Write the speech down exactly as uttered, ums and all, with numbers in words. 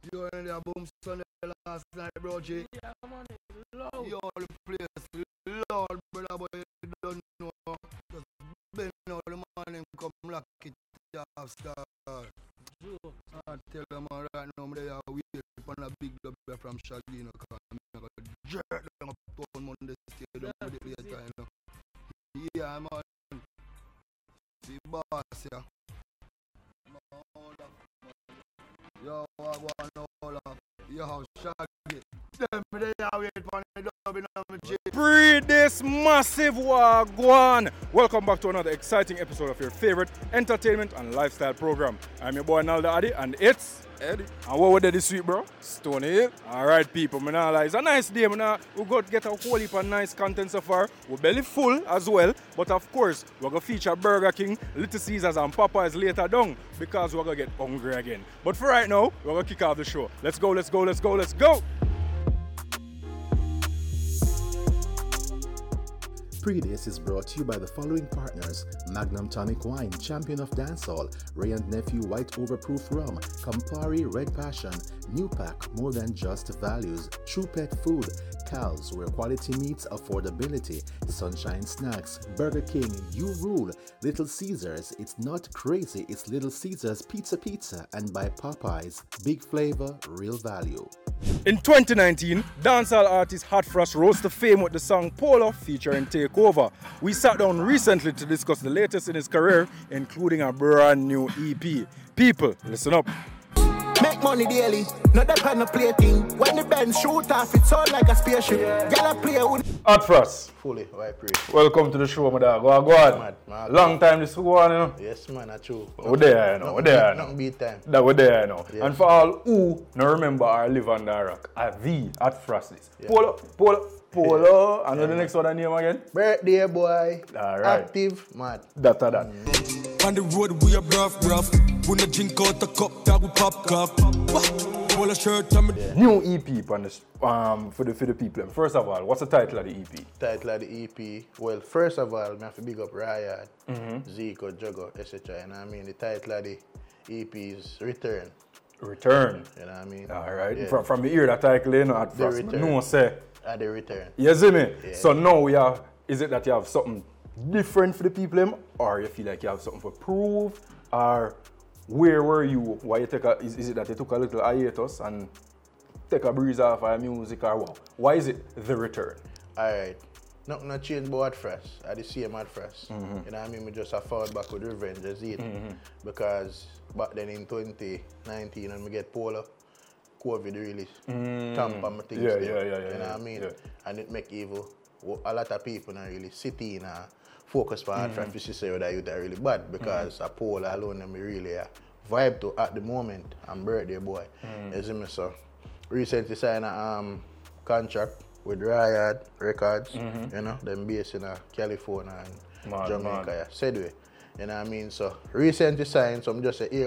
You in there boom Sunday last night, bro, G? Yeah, come on, loud. You all the place, Lord, brother, boy, you don't know. Just bend out the morning, come lock it off, star. Joke. I tell them all right now, they are waiting for a big dub from Shaggy, because I'm going to jerk them up on Monday Stadium with it later, you know. Yeah, man. See, boss, yeah. Yo, I want to hold up. Yo, Shaggy. Them they are waiting for the dub in the G. Pre this massive war, go on. Welcome back to another exciting episode of your favorite entertainment and lifestyle program. I'm your boy Naldo Addy, and it's Eddie. And what was this week, bro? Stony Hill. Alright, people, man, lie. It's a nice day, man. We got get a whole heap of nice content so far. We're belly full as well, but of course, we're gonna feature Burger King, Little Caesars, and Popeyes later down because we're gonna get hungry again. But for right now, we're gonna kick off the show. Let's go, let's go, let's go, let's go. Pre-This is brought to you by the following partners: Magnum Tonic Wine, Champion of Dancehall, Ray and Nephew White Overproof Rum, Campari Red Passion, New Pack, More Than Just Values, True Pet Food, Cal's, where quality meets affordability, Sunshine Snacks, Burger King, You Rule, Little Caesars, It's Not Crazy, It's Little Caesars Pizza Pizza, and by Popeyes, Big Flavor, Real Value. In twenty nineteen, dancehall artist Hot Frost rose to fame with the song Polo featuring Takeover. We sat down recently to discuss the latest in his career, including a brand new E P. People, listen up. Make money daily, not that kind of play thing. When the band shoot off, it's all like a spaceship. Gotta play with Hot Frost, Fully, why pray? welcome to the show, my dog. Go on, go on. Mad, mad. Long time this one, you know. Yes, man, that's true. We're there, you know. We're there, you know. Nothing beat time. That we're there, you know. Yeah. And for all who no remember or live on the rock, a V at Frosties. Yeah. Polo, Polo, Polo. I know the next one I name again. Birthday, boy. All right. Active, mad. That or that. On the road we are rough, rough. When I drink out the cup, that we pop cup. Pull a shirt on me. New E P on this, um, for the for the people. First of all, what's the title of the E P? Title of the E P. Well, first of all, I have to big up Riot, Zico, Juggo, et cetera. You know what I mean? The title of the E P is Return. Return. You know what I mean? All right. Yeah. From, from the ear that title, you know, at The first, Return. no one say. At the Return. You see me? Yeah. So now we have, is it that you have something different for the people, them, or you feel like you have something for prove, or where were you? Why you take a, is, is it that you took a little hiatus and take a breeze off our music, or what? Why is it The Return? Alright. Nothing not change about Fresh. I the same at Fresh. You know what I mean? We just have fall back with revenge, that's it. Because back then in twenty nineteen when we get Polo, COVID really tamper my things Yeah, there. yeah, yeah, yeah, You know yeah, what I mean? yeah. And it make evil. A lot of people not really sitting and focus for hard Fresh to say that youth are really bad because a Polo alone them really uh, vibe to at the moment. I'm birthday boy. You see me so? Recently signed a um, contract with Riot Records, you know, them based in uh, California and Mad, Jamaica, mad. yeah. Said we. You know what I mean? So recently signed, so I'm just say, hey,